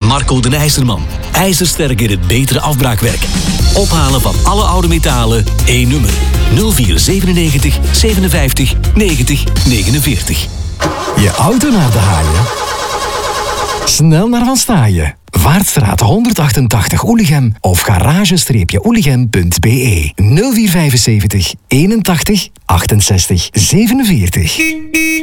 Marco de IJzerman. IJzersterk in het betere afbraakwerk. Ophalen van alle oude metalen. 1 nummer. 0497 57 90 49. Je auto naar de haaien? Snel naar Van Staaien. Vaartstraat 188 Oelichem of garage-oelichem.be 0475 81 68 47.